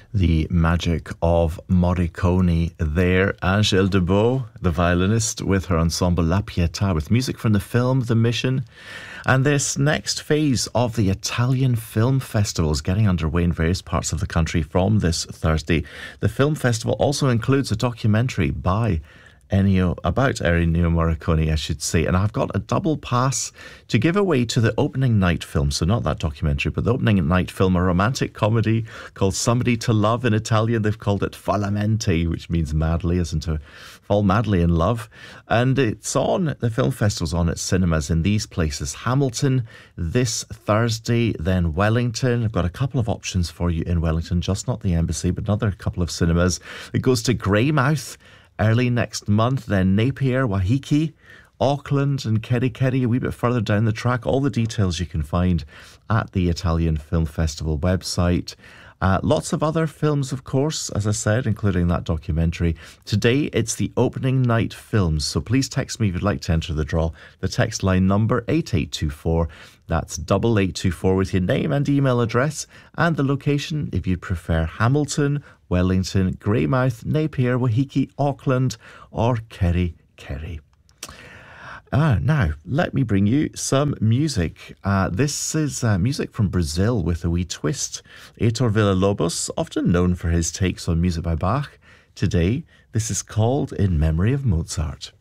The magic of Morricone there. Angèle Debow, the violinist, with her ensemble La Pietà, with music from the film The Mission. And this next phase of the Italian Film Festival is getting underway in various parts of the country from this Thursday. The film festival also includes a documentary by about Ennio Morricone, I should say. And I've got a double pass to give away to the opening night film. So not that documentary, but the opening night film, a romantic comedy called Somebody to Love in Italian. They've called it Follemente, which means madly, as in to fall madly in love. And it's on, the film festival's on at cinemas in these places. Hamilton this Thursday, then Wellington. I've got a couple of options for you in Wellington, just not the Embassy, but another couple of cinemas. It goes to Greymouth early next month, then Napier, Waiheke, Auckland and Kerikeri a wee bit further down the track. All the details you can find at the Italian Film Festival website. Lots of other films, of course, as I said, including that documentary. Today, it's the opening night films, so please text me if you'd like to enter the draw. The text line number 8824. That's 8824 with your name and email address and the location if you'd prefer Hamilton, Wellington, Greymouth, Napier, Waiheke, Auckland or Kerikeri. Now, let me bring you some music. This is music from Brazil with a wee twist. Heitor Villa-Lobos, often known for his takes on music by Bach. Today, this is called In Memory of Mozart.